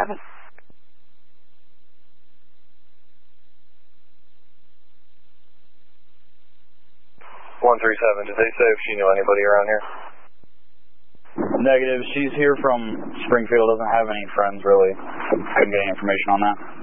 137. 137, did they say if she knew anybody around here? Negative. She's here from Springfield, doesn't have any friends really. Couldn't get any information on that.